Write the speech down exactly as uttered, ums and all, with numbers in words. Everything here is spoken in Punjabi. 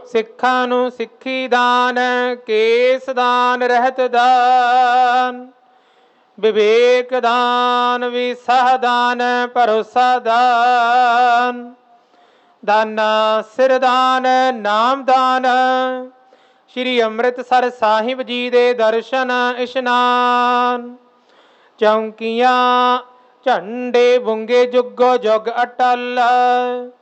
ਸਿੱਖਾਂ ਨੂੰ ਸਿੱਖੀ ਦਾਨ, ਕੇਸ ਦਾਨ, ਰਹਿਤ ਦਾਨ, ਵਿਵੇਕ ਦਾਨ, ਵਿਸਾਹ ਦਾਨ, ਭਰੋਸਾ ਦਾਨ, ਦਾਨਾ ਸਿਰ ਦਾਨ, ਨਾਮ ਦਾਨ, ਸ਼੍ਰੀ ਅੰਮ੍ਰਿਤਸਰ ਸਾਹਿਬ ਜੀ ਦੇ ਦਰਸ਼ਨ ਇਸ਼ਨਾਨ, ਚੌਂਕੀਆਂ ਝੰਡੇ ਬੁੰਗੇ ਜੁਗੋ ਜੁਗ ਅਟਲ,